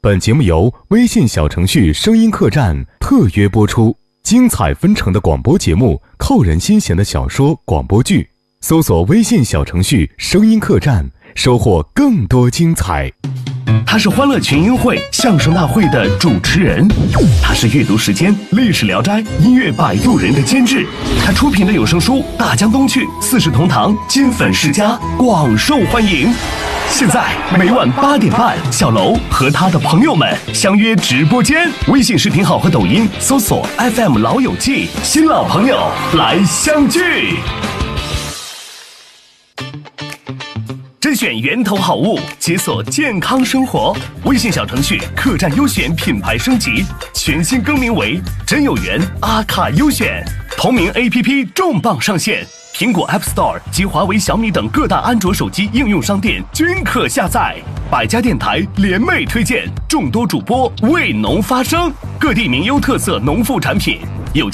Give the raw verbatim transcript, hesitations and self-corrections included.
本节目由微信小程序声音客栈特约播出，精彩纷呈的广播节目，扣人心弦的小说广播剧，搜索微信小程序声音客栈，收获更多精彩。 他是欢乐群英会相声大会的主持人，他是阅读时间历史聊斋音乐摆渡人的监制，他出品的有声书《大江东去》《四世同堂》金粉世家广受欢迎。现在每晚八点半，小楼和他的朋友们相约直播间，微信视频号和抖音搜索 F M 老友记，新老朋友来相聚。甄选源头好物，解锁健康生活。微信小程序客栈优选品牌升级，全新更名为真有缘阿卡优选。同名 A P P 重磅上线，苹果 App Store 及华为、小米等各大安卓手机应用商店均可下载。百家电台联袂推荐，众多主播为农发声，各地名优特色农副产品